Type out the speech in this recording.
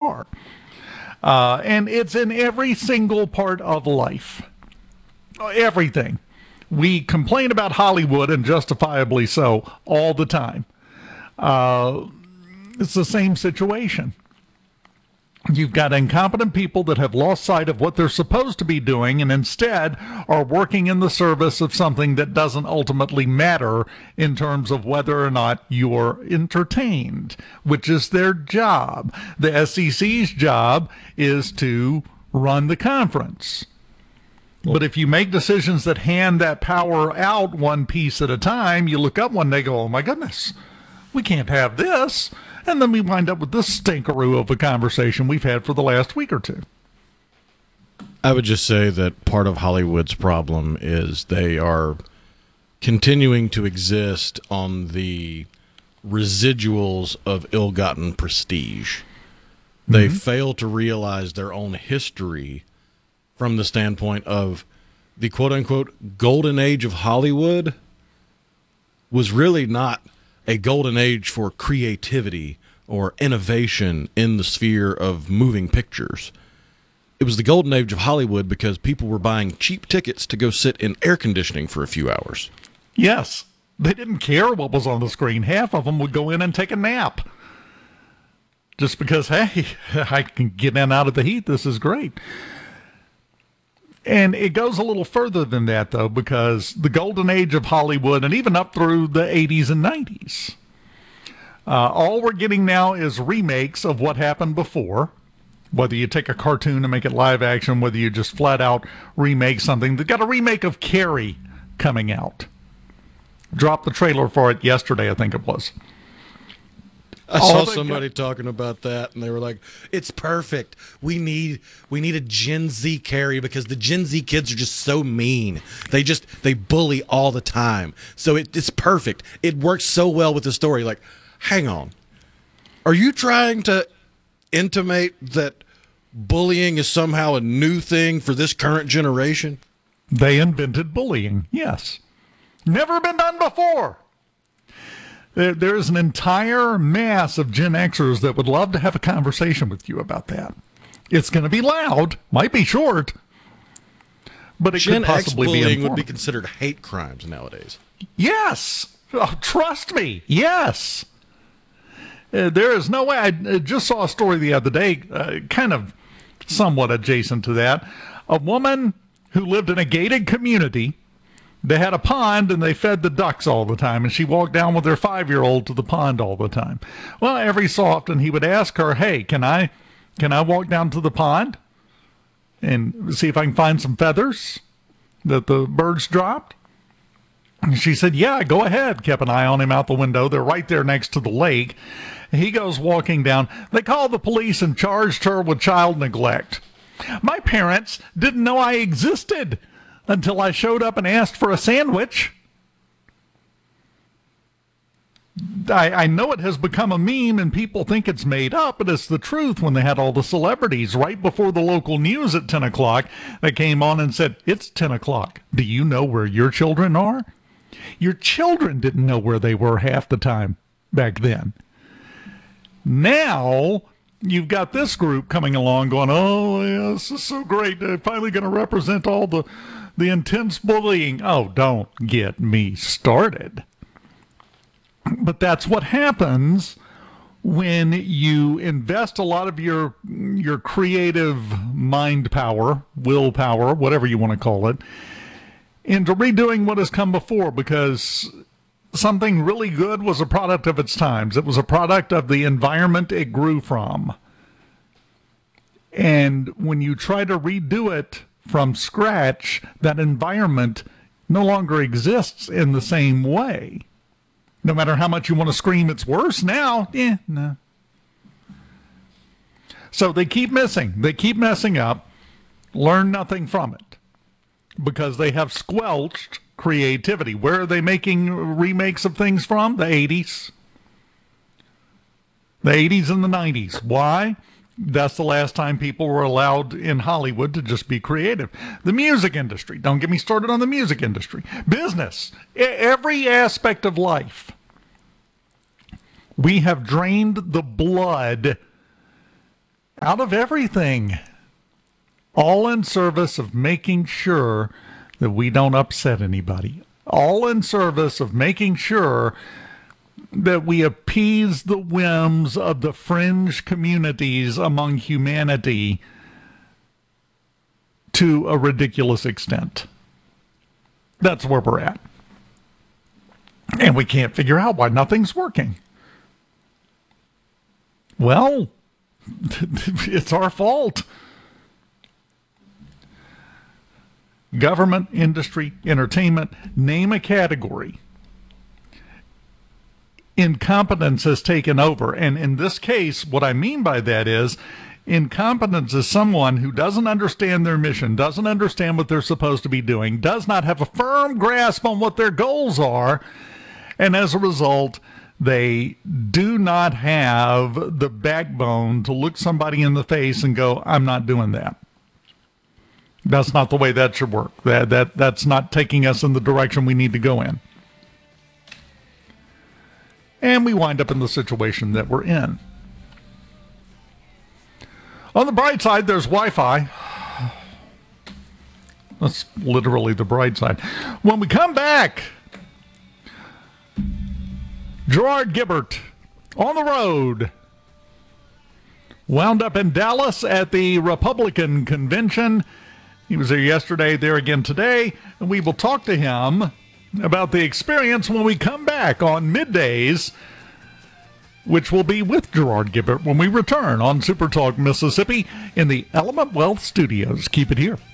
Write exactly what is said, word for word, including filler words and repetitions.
are. Uh, and it's in every single part of life. Everything. We complain about Hollywood, and justifiably so, all the time. Uh, it's the same situation. You've got incompetent people that have lost sight of what they're supposed to be doing and instead are working in the service of something that doesn't ultimately matter in terms of whether or not you're entertained, which is their job. The S E C's job is to run the conference. But if you make decisions that hand that power out one piece at a time, you look up one day and go, oh my goodness, we can't have this. And then we wind up with this stinkeroo of a conversation we've had for the last week or two. I would just say that part of Hollywood's problem is they are continuing to exist on the residuals of ill-gotten prestige. Mm-hmm. They fail to realize their own history from the standpoint of the quote-unquote golden age of Hollywood was really not a golden age for creativity or innovation in the sphere of moving pictures. It was the golden age of Hollywood because people were buying cheap tickets to go sit in air conditioning for a few hours. Yes. They didn't care what was on the screen. Half of them would go in and take a nap. Just because, hey, I can get in out of the heat. This is great. And it goes a little further than that, though, because the golden age of Hollywood, and even up through the eighties and nineties, uh, all we're getting now is remakes of what happened before. Whether you take a cartoon and make it live action, whether you just flat out remake something. They've got a remake of Carrie coming out. Dropped the trailer for it yesterday, I think it was. I saw somebody got- talking about that, and they were like, it's perfect. We need we need a Gen Z Carrie because the Gen Z kids are just so mean. They just, they bully all the time. So it, it's perfect. It works so well with the story. Like, hang on. Are you trying to intimate that bullying is somehow a new thing for this current generation? They invented bullying, yes. Never been done before. There, there's an entire mass of Gen Xers that would love to have a conversation with you about that. It's going to be loud, might be short, but it Gen could possibly X be bullying would be informative. considered hate crimes nowadays. Yes. Oh, trust me. Yes. Uh, there is no way. I uh, just saw a story the other day, uh, kind of somewhat adjacent to that. A woman who lived in a gated community. They had a pond, and they fed the ducks all the time, and she walked down with her five-year-old to the pond all the time. Well, every so often he would ask her, hey, can I can I walk down to the pond and see if I can find some feathers that the birds dropped? And she said, yeah, go ahead. Kept an eye on him out the window. They're right there next to the lake. He goes walking down. They called the police and charged her with child neglect. My parents didn't know I existed until I showed up and asked for a sandwich. I, I know it has become a meme and people think it's made up, but it's the truth. When they had all the celebrities right before the local news at ten o'clock, they came on and said, it's ten o'clock. Do you know where your children are? Your children didn't know where they were half the time back then. Now you've got this group coming along going, oh, yeah, this is so great. They're finally going to represent all the The intense bullying. Oh, don't get me started. But that's what happens when you invest a lot of your your creative mind power, willpower, whatever you want to call it, into redoing what has come before, because something really good was a product of its times. It was a product of the environment it grew from. And when you try to redo it from scratch, that environment no longer exists in the same way. No matter how much you want to scream it's worse now, eh, no. So they keep missing. They keep messing up. Learn nothing from it. Because they have squelched creativity. Where are they making remakes of things from? The eighties. The eighties and the nineties. Why? That's the last time people were allowed in Hollywood to just be creative. The music industry. Don't get me started on the music industry. Business. Every aspect of life. We have drained the blood out of everything, all in service of making sure that we don't upset anybody, all in service of making sure that we appease the whims of the fringe communities among humanity to a ridiculous extent. That's where we're at. And we can't figure out why nothing's working. Well, it's our fault. Government, industry, entertainment, name a category. Incompetence has taken over. And in this case, what I mean by that is incompetence is someone who doesn't understand their mission, doesn't understand what they're supposed to be doing, does not have a firm grasp on what their goals are, and as a result, they do not have the backbone to look somebody in the face and go, I'm not doing that. That's not the way that should work. That that that's not taking us in the direction we need to go in. And we wind up in the situation that we're in. On the bright side, there's Wi-Fi. That's literally the bright side. When we come back, Gerard Gibert on the road. Wound up in Dallas at the Republican convention. He was there yesterday, there again today, and we will talk to him about the experience when we come back on Middays, which will be with Gerard Gibert when we return on Super Talk Mississippi in the Element Wealth Studios. Keep it here.